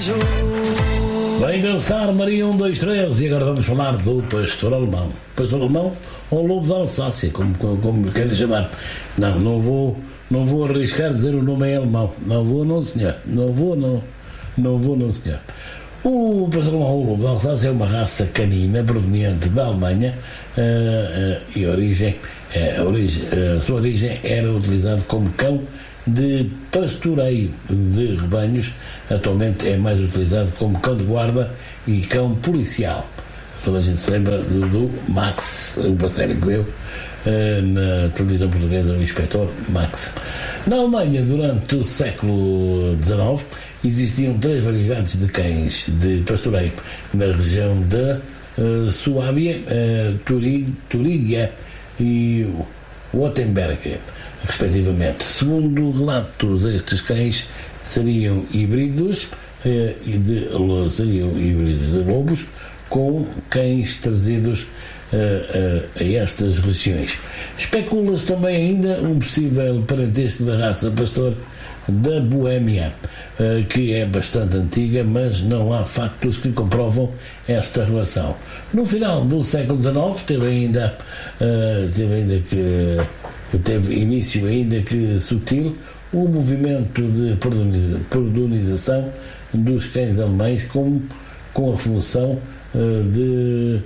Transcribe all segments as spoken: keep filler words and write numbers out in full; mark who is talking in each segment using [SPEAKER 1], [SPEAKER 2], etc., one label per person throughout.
[SPEAKER 1] beijo.
[SPEAKER 2] Vem dançar Maria um, dois, três. E agora vamos falar do pastor alemão. Pastor alemão ou lobo da Alsácia, como, como, como querem chamar. Não, não vou, não vou arriscar dizer o nome em alemão. Não vou, não senhor. Não vou, não. Não vou, não senhor. O pastor alemão ou lobo da Alsácia é uma raça canina proveniente da Alemanha uh, uh, e a origem, uh, a, origem, uh, a sua origem era utilizado como cão de pastoreio de rebanhos. Atualmente é mais utilizado como cão de guarda e cão policial. Toda a gente se lembra do, do Max, uma série que deu uh, na televisão portuguesa, o Inspetor Max. Na Alemanha, durante o século dezenove, existiam três variedades de cães de pastoreio na região da uh, Suábia, uh, Turí, Turígia e Württemberg, respectivamente. Segundo relatos, estes cães seriam híbridos eh, e de, seriam híbridos de lobos com cães trazidos eh, a, a estas regiões. Especula-se também ainda um possível parentesco da raça pastor da Boémia, eh, que é bastante antiga, mas não há factos que comprovam esta relação. No final do século dezenove teve ainda, eh, teve ainda que teve início, ainda que sutil, o movimento de perdonização dos cães alemães com, com a função uh, de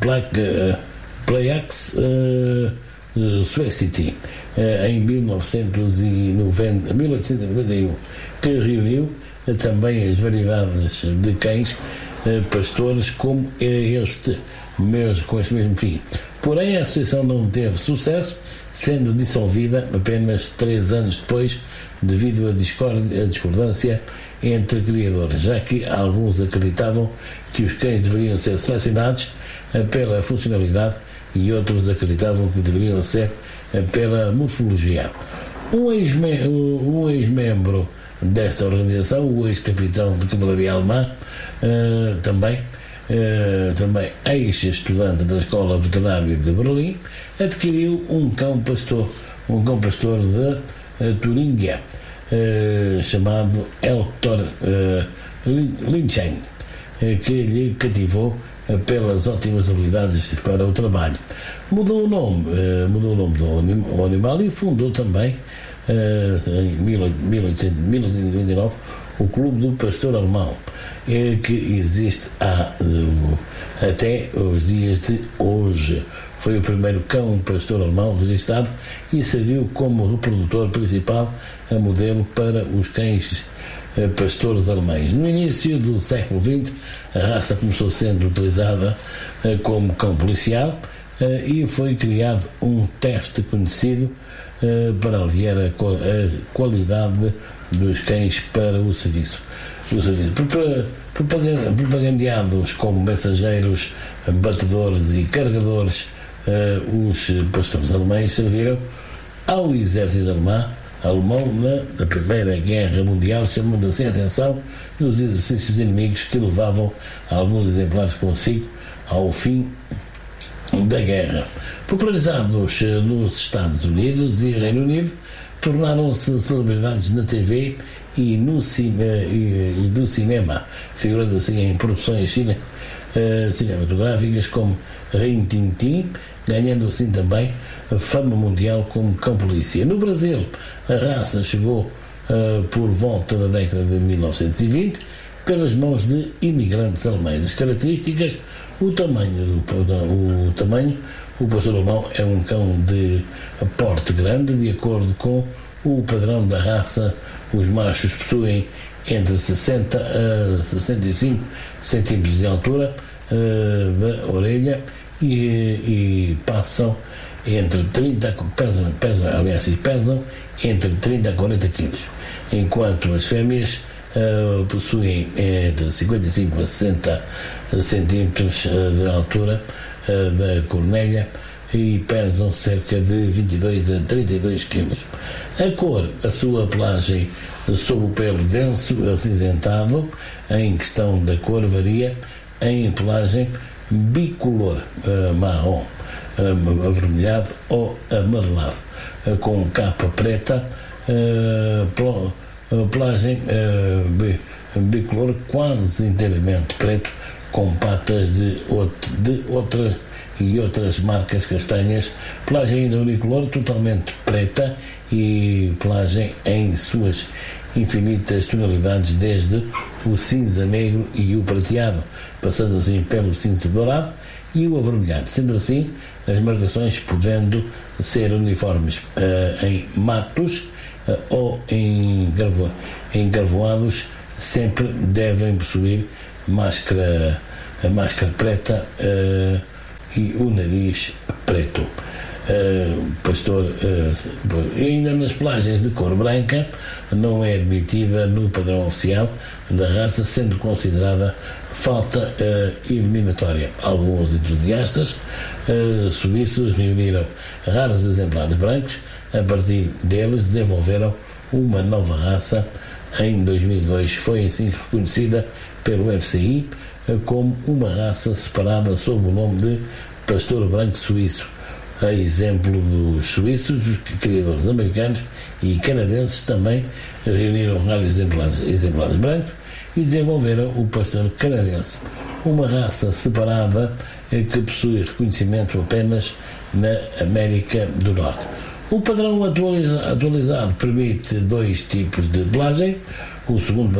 [SPEAKER 2] Playax uh, uh, Society uh, em mil novecentos e noventa, mil oitocentos e noventa e um, que reuniu uh, também as variedades de cães uh, pastores como este, mesmo, com este mesmo fim. Porém, a associação não teve sucesso, sendo dissolvida apenas três anos depois, devido à discordância entre criadores, já que alguns acreditavam que os cães deveriam ser selecionados pela funcionalidade e outros acreditavam que deveriam ser pela morfologia. Um ex-membro um ex-membro desta organização, o ex-capitão de cavalaria alemã, uh, também Uh, também ex-estudante da Escola Veterinária de Berlim, adquiriu um cão pastor, um cão pastor de uh, Turingia, uh, chamado Hector uh, Linchen, uh, que lhe cativou uh, pelas ótimas habilidades para o trabalho. Mudou o nome, uh, mudou o nome do animal e fundou também, uh, em mil oitocentos e noventa e nove, o Clube do Pastor Alemão, que existe há, até os dias de hoje. Foi o primeiro cão pastor alemão registrado e serviu como reprodutor principal, a modelo para os cães pastores alemães. No início do século vinte, a raça começou sendo utilizada como cão policial e foi criado um teste conhecido para aliviar a qualidade dos cães para o serviço. O serviço. Propagandeados como mensageiros, batedores e carregadores, os pastores alemães serviram ao exército alemão, alemão na, na Primeira Guerra Mundial, chamando assim a atenção nos exercícios inimigos que levavam alguns exemplares consigo ao fim da guerra. Popularizados nos Estados Unidos e Reino Unido, tornaram-se celebridades na T V e, no cine, e, e do cinema, figurando assim em produções cine, uh, cinematográficas como Rin Tin Tin, ganhando assim também a fama mundial como cão-polícia. No Brasil, a raça chegou uh, por volta da década de mil novecentos e vinte pelas mãos de imigrantes alemães. As características, o tamanho, do, o tamanho, o pastor alemão é um cão de porte grande, de acordo com o padrão da raça. Os machos possuem entre sessenta a sessenta e cinco centímetros de altura uh, da orelha e, e passam entre trinta, pesam, pesam, aliás, pesam entre trinta a quarenta quilos, enquanto as fêmeas uh, possuem entre cinquenta e cinco a sessenta centímetros uh, de altura uh, da cornelha e pesam cerca de vinte e dois a trinta e dois quilos. A cor, a sua pelagem sob o pelo denso, acinzentado, em questão da cor varia em pelagem bicolor, uh, marrom, uh, avermelhado ou amarelado, uh, com capa preta, uh, pl- uh, pelagem uh, bicolor quase inteiramente preto, com patas de, outro, de outra e outras marcas castanhas, pelagem ainda unicolor totalmente preta e pelagem em suas infinitas tonalidades, desde o cinza negro e o prateado, passando assim pelo cinza dourado e o avermelhado, sendo assim as marcações podendo ser uniformes uh, em matos uh, ou em, garvo, em garvoados, sempre devem possuir máscara, a máscara preta uh, e o nariz preto. Uh, pastor, uh, ainda nas pelagens de cor branca não é admitida no padrão oficial da raça, sendo considerada falta uh, eliminatória. Alguns entusiastas uh, suíços reuniram raros exemplares brancos. A partir deles desenvolveram uma nova raça. Em dois mil e dois foi assim reconhecida pelo F C I uh, como uma raça separada sob o nome de pastor branco suíço. A exemplo dos suíços, os criadores americanos e canadenses também reuniram raros exemplares, exemplares brancos e desenvolveram o pastor canadense, uma raça separada que possui reconhecimento apenas na América do Norte. O padrão atualiza, atualizado permite dois tipos de pelagem. O segundo